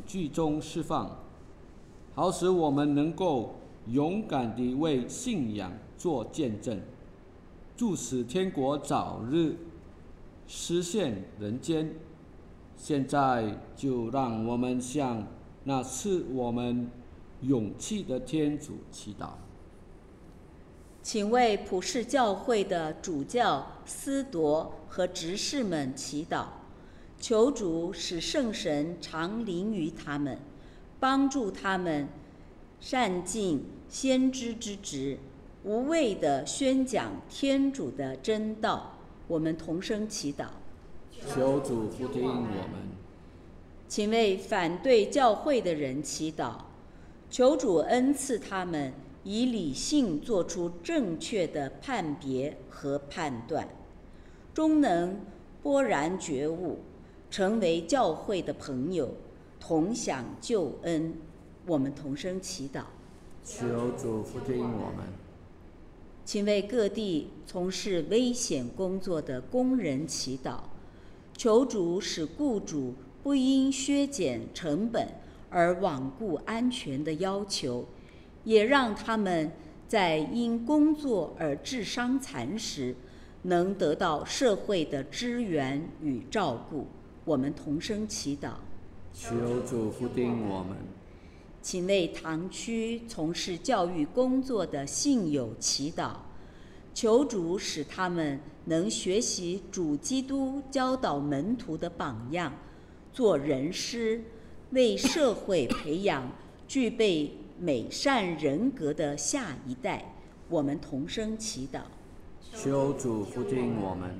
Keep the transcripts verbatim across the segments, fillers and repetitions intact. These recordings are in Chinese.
惧中释放，好使我们能够勇敢地为信仰做见证，助使天国早日实现人间。现在就让我们向那赐我们勇气的天主祈祷。 请为普世教会的主教、司铎和执事们祈祷，求主使圣神常临于他们，帮助他们善尽先知之职，无畏地宣讲天主的真道。我们同声祈祷。 求主复听我们。 请为反对教会的人祈祷，求主恩赐他们以理性做出正确的判别和判断，终能勃然觉悟，成为教会的朋友，同享救恩。我们同声祈祷。 求主复听我们。 请为各地从事危险工作的工人祈祷，求主使雇主不因削减成本而罔顾安全的要求，也让他们在因工作而致伤残时，能得到社会的支援与照顾。我们同声祈祷。 求主复听我们。 请为堂区从事教育工作的信友祈祷，求主使他们能学习主基督教导门徒的榜样，做人师，为社会培养具备美善人格的下一代。我们同声祈祷。 求主复听我们。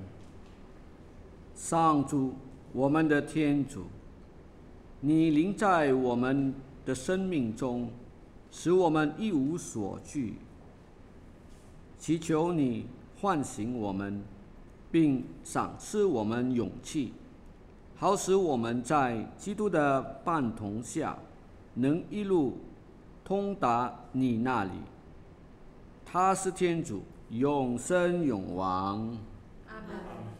上主，我们的天主，你临在我们的生命中，使我们一无所惧。祈求你唤醒我们，并赏赐我们勇气，好使我们在基督的伴同下，能一路通达你那里。他是天主，永生永王。 阿们。